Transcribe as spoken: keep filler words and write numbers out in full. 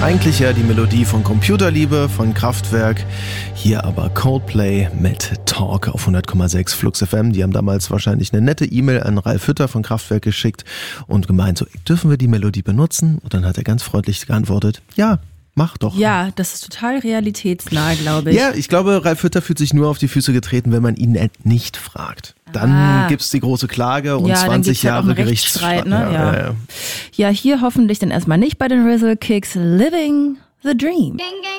Eigentlich ja die Melodie von Computerliebe, von Kraftwerk. Hier aber Coldplay mit Talk auf hundert Komma sechs Flux F M. Die haben damals wahrscheinlich eine nette E-Mail an Ralf Hütter von Kraftwerk geschickt und gemeint, so, dürfen wir die Melodie benutzen? Und dann hat er ganz freundlich geantwortet, ja, mach doch. Ja, das ist total realitätsnah, glaube ich. Ja, ich glaube, Ralf Hütter fühlt sich nur auf die Füße getreten, wenn man ihn nicht fragt. Dann Ah. gibt's die große Klage und Ja, dann zwanzig gibt's halt auch Jahre einen Gerichtsstreit. Rechtsstreit, ne? Ja. Ja, ja, ja. Ja, hier hoffentlich dann erstmal nicht bei den Rizzle Kicks. Living the Dream. Gang, gang.